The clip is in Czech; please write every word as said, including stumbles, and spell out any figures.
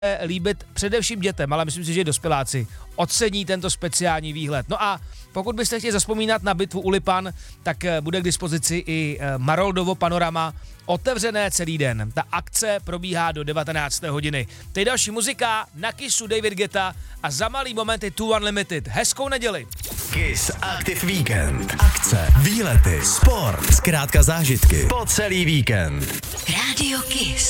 líbit především dětem, ale myslím si, že dospěláci ocení tento speciální výhled. No a pokud byste chtěli zazpomínat na bitvu u Lipan, tak bude k dispozici i Maroldovo panorama otevřené celý den. Ta akce probíhá do devatenácté hodiny. Teď další muzika, na Kissu David Guetta a za malý moment je Two Unlimited. Hezkou neděli. Kiss Active Weekend. Akce, výlety, sport, zkrátka zážitky po celý víkend. Rádio Kiss.